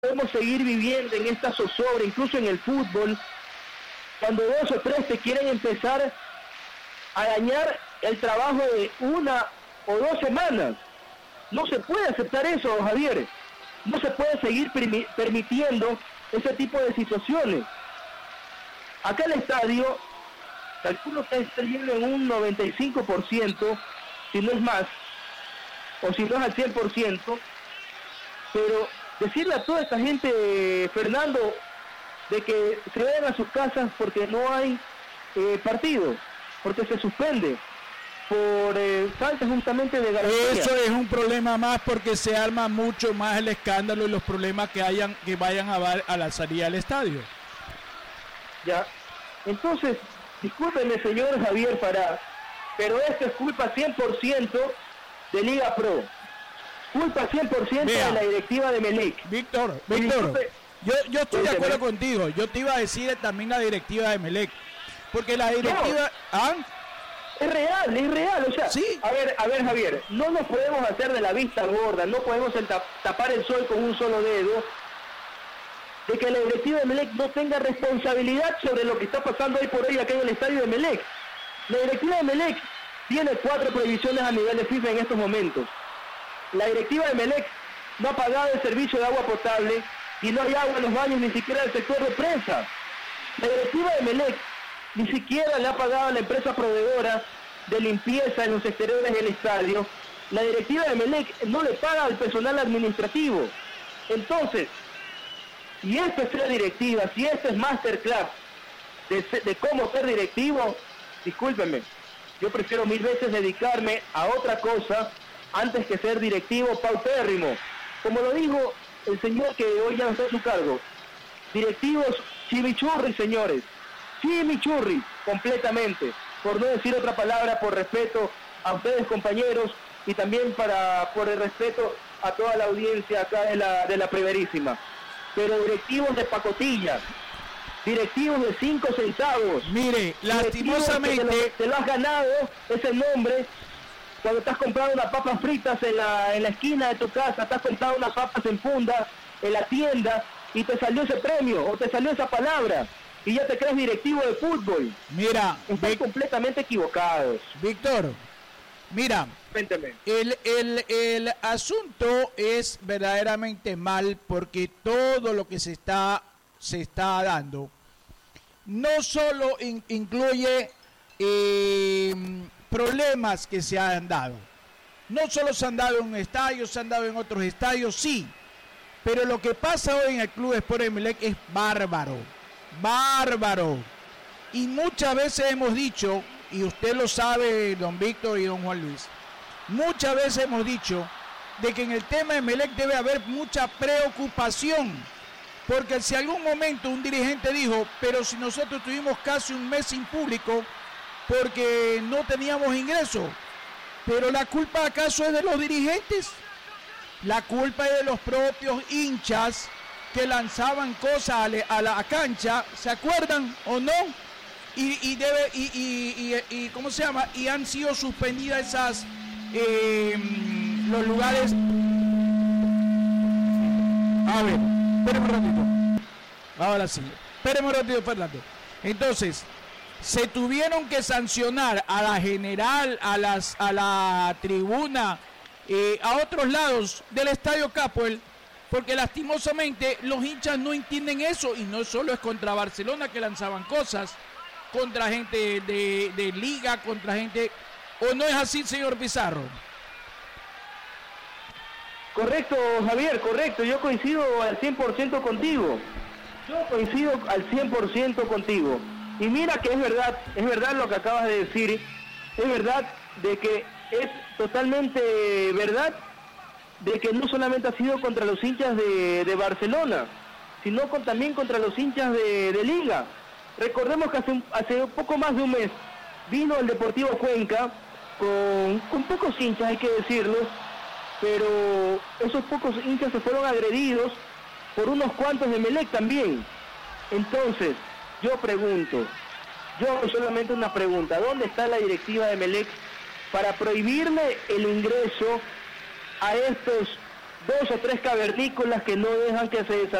podemos seguir viviendo en esta zozobra, incluso en el fútbol, cuando 2 o 3 te quieren empezar a dañar el trabajo de 1 o 2 semanas. No se puede aceptar eso, Javier. No se puede seguir permitiendo ese tipo de situaciones. Acá el estadio, calculo que está lleno en un 95%, si no es más, o si no es al 100%, pero decirle a toda esta gente, Fernando, de que se vayan a sus casas porque no hay partido, porque se suspende por falta justamente de garantía. Eso es un problema más porque se arma mucho más el escándalo y los problemas que vayan a la salida del estadio. Ya, entonces, discúlpeme, señor Javier Farah, pero esto es culpa 100% de Liga Pro. Culpa 100% de la directiva de Melec. Víctor, yo estoy de acuerdo contigo. Yo te iba a decir también la directiva de Melec. Porque la directiva... Es real, o sea, ¿sí? A ver, Javier, no nos podemos hacer de la vista gorda, no podemos tapar el sol con un solo dedo, de que la directiva de Melec no tenga responsabilidad sobre lo que está pasando hoy por hoy acá en el estadio de Melec. La directiva de Melec tiene 4 prohibiciones a nivel de FIFA en estos momentos. La directiva de Melec no ha pagado el servicio de agua potable y no hay agua en los baños ni siquiera del sector de prensa. La directiva de Melec ni siquiera le ha pagado a la empresa proveedora de limpieza en los exteriores del estadio. La directiva de Melec no le paga al personal administrativo. Entonces, si esto es ser directiva, si esto es masterclass de cómo ser directivo, discúlpenme, yo prefiero 1000 veces dedicarme a otra cosa antes que ser directivo paupérrimo. Como lo dijo el señor que hoy ya no está en su cargo, directivos chimichurri, señores, chimichurri, completamente, por no decir otra palabra, por respeto a ustedes, compañeros, y también por el respeto a toda la audiencia acá de la primerísima. Pero directivos de pacotilla, directivos de 5 centavos. Mire, lastimosamente te lo has ganado ese nombre cuando estás comprando unas papas fritas en la esquina de tu casa, estás comprando unas papas en funda en la tienda y te salió ese premio o te salió esa palabra y ya te crees directivo de fútbol. Mira, están completamente equivocados. Víctor, mira, cuénteme. El asunto es verdaderamente mal porque todo lo que se está dando no solo incluye problemas que se han dado. No solo se han dado en un estadio, se han dado en otros estadios, sí. Pero lo que pasa hoy en el Club Sport Emelec es bárbaro. Bárbaro. Y muchas veces hemos dicho, y usted lo sabe, don Víctor y don Juan Luis, muchas veces hemos dicho de que en el tema de Emelec debe haber mucha preocupación. Porque si algún momento un dirigente dijo, pero si nosotros tuvimos casi un mes sin público porque no teníamos ingresos, pero la culpa acaso es de los dirigentes, la culpa es de los propios hinchas que lanzaban cosas a la cancha, ¿se acuerdan o no? Y ¿cómo se llama? Y han sido suspendidas esas los lugares. A ver, espérame un ratito. Ahora sí, espérame un ratito, Fernando. Entonces, se tuvieron que sancionar a la general, a la tribuna, a otros lados del Estadio Capoel, porque lastimosamente los hinchas no entienden eso, y no solo es contra Barcelona que lanzaban cosas, contra gente de liga, contra gente, ¿o no es así, señor Pizarro? Correcto, Javier, correcto, yo coincido al 100% contigo, y mira que es verdad lo que acabas de decir, es verdad de que es totalmente verdad de que no solamente ha sido contra los hinchas de Barcelona, sino también contra los hinchas de Liga. Recordemos que hace poco más de un mes vino el Deportivo Cuenca con pocos hinchas, hay que decirlo, pero esos pocos hinchas se fueron agredidos por unos cuantos de Emelec también. Entonces, yo pregunto, solamente una pregunta, ¿dónde está la directiva de Emelec para prohibirle el ingreso a estos 2 o 3 cavernícolas que no dejan que se